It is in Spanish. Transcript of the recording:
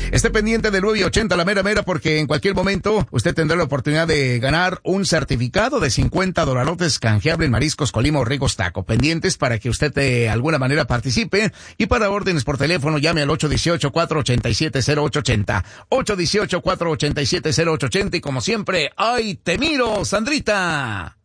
Esté pendiente del 980 la mera mera, porque en cualquier momento usted tendrá la oportunidad de ganar un certificado de $50 canjeable en Mariscos Colima o Rigos Taco. Pendientes para que usted de alguna manera participe, y para órdenes por teléfono llame al 818-487-0880. 818-487-0880, y como siempre, ¡ay, te miro, Sandrita!